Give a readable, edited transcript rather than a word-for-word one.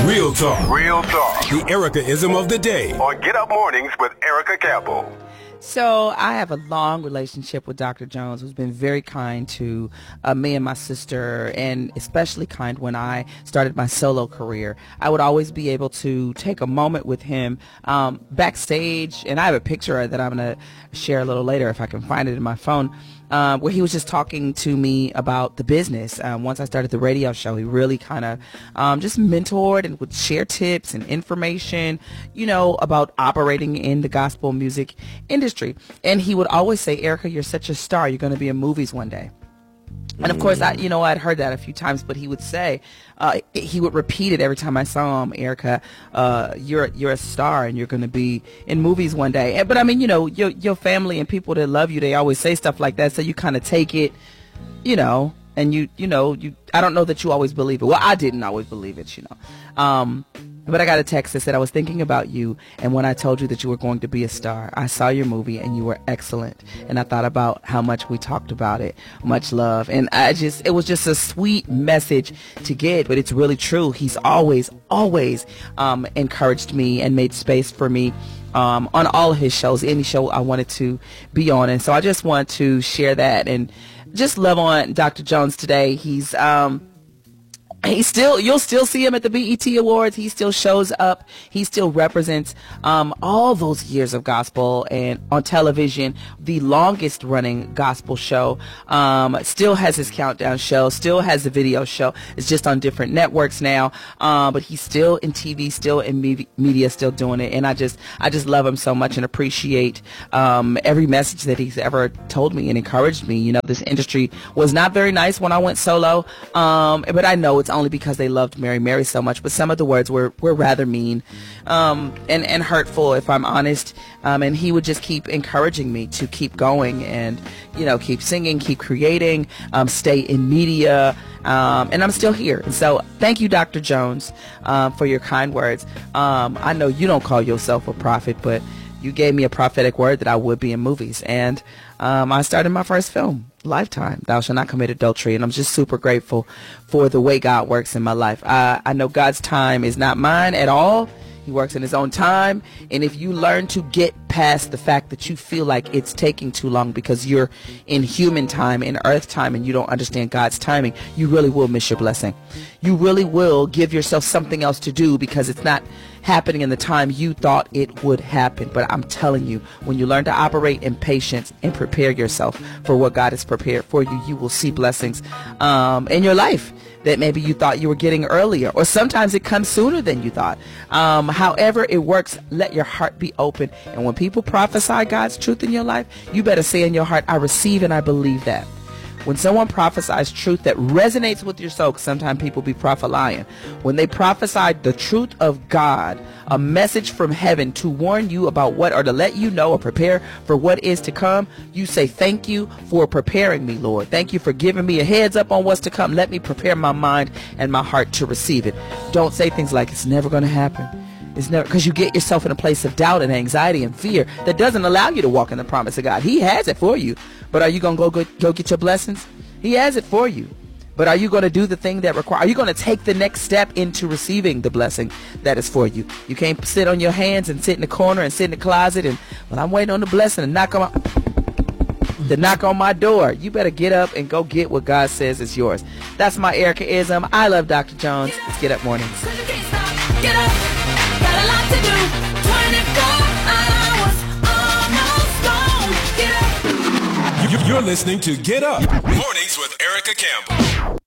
Real talk. Real talk. The Erica-ism of the day. On Get Up Mornings with Erica Campbell. So I have a long relationship with Dr. Jones, who's been very kind to me and my sister, and especially kind when I started my solo career. I would always be able to take a moment with him backstage, and I have a picture that I'm going to share a little later if I can find it in my phone, where he was just talking to me about the business. Once I started the radio show, he really kind of just mentored and would share tips and information, about operating in the gospel music industry. And he would always say, Erica, you're such a star. You're going to be in movies one day. And of course, I'd heard that a few times, but he would say, he would repeat it every time I saw him, Erica, you're a star and you're going to be in movies one day. But I mean, your family and people that love you, they always say stuff like that. So you kind of take it, and I don't know that you always believe it. Well, I didn't always believe it, but I got a text that said, I was thinking about you, and when I told you that you were going to be a star, I saw your movie and you were excellent. And I thought about how much we talked about it, much love. And it was just a sweet message to get, but it's really true. He's always encouraged me and made space for me on all of his shows, any show I wanted to be on. And so I just want to share that and just love on Dr. Jones today. You'll still see him at the BET Awards. He still shows up. He still represents all those years of gospel and on television, the longest running gospel show. Still has his countdown show, still has the video show. It's just on different networks now. But he's still in TV, still in media, still doing it. And I just love him so much and appreciate every message that he's ever told me and encouraged me. This industry was not very nice when I went solo. But I know it's only because they loved Mary so much, but some of the words were rather mean and hurtful, if I'm honest. And he would just keep encouraging me to keep going and keep singing, keep creating, stay in media, and I'm still here. And so thank you, Dr. Jones, for your kind words. I know you don't call yourself a prophet, but you gave me a prophetic word that I would be in movies. And I started my first film, Lifetime, Thou Shalt Not Commit Adultery. And I'm just super grateful for the way God works in my life. I know God's time is not mine at all. He works in his own time. And if you learn to get past the fact that you feel like it's taking too long because you're in human time, in earth time, and you don't understand God's timing, you really will miss your blessing. You really will give yourself something else to do because it's not happening in the time you thought it would happen. But I'm telling you, when you learn to operate in patience and prepare yourself for what God has prepared for you, you will see blessings in your life that maybe you thought you were getting earlier, or sometimes it comes sooner than you thought. However it works, let your heart be open. And when people prophesy God's truth in your life, you better say in your heart, I receive and I believe that. When someone prophesies truth that resonates with your soul, because sometimes people be prophet-lying. When they prophesy the truth of God, a message from heaven to warn you about what, or to let you know or prepare for what is to come, you say, thank you for preparing me, Lord. Thank you for giving me a heads up on what's to come. Let me prepare my mind and my heart to receive it. Don't say things like, it's never going to happen. It's never, because you get yourself in a place of doubt and anxiety and fear that doesn't allow you to walk in the promise of God. He has it for you. But are you going to go get your blessings? He has it for you. But are you going to do the thing that requires? Are you going to take the next step into receiving the blessing that is for you? You can't sit on your hands and sit in the corner and sit in the closet and, well, I'm waiting on the blessing and knock on my door. You better get up and go get what God says is yours. That's my Erica-ism. I love Dr. Jones. Let's Get Up Mornings. Get up. Got a lot to do. 24 hours almost gone. Get up. You're listening to Get Up Mornings with Erica Campbell.